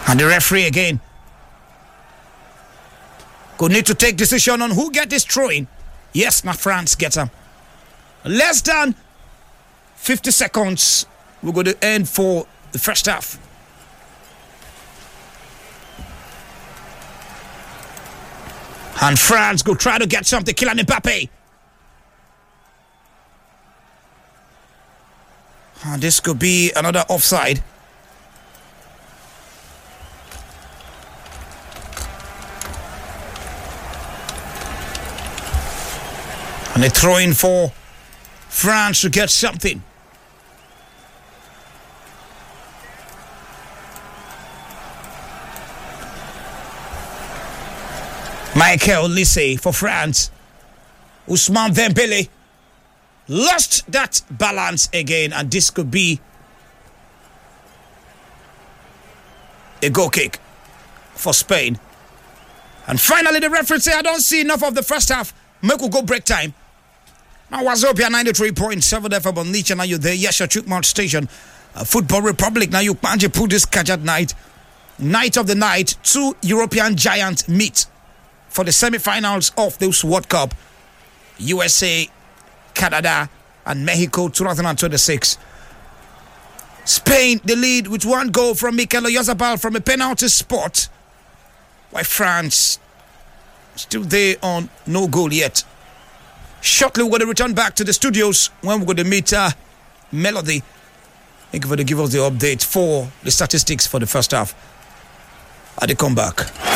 And the referee again could need to take decision on who get this throw-in. Yes, now France gets him. Less than 50 seconds. We're going to end for the first half. And France go try to get something. Kylian Mbappe. And this could be another offside. And they throw in for France to get something. Michael Olise for France. Ousmane Dembele lost that balance again, and this could be a goal kick for Spain. And finally, the referee say, I don't see enough of the first half. Make we go break time. Now, Wazobia 93.7 FM on Niche. Now you're there. Yes, your Chukmount station. Football Republic. Now you can't put this Kajat night. Night of the night. Two European giants meet for the semi-finals of this World Cup. USA, Canada, and Mexico 2026. Spain, the lead with one goal from Mikel Oyarzabal from a penalty spot. While France still there on no goal yet. Shortly, we're going to return back to the studios when we're going to meet Melody. Thank you for to give us the update for the statistics for the first half. At the comeback.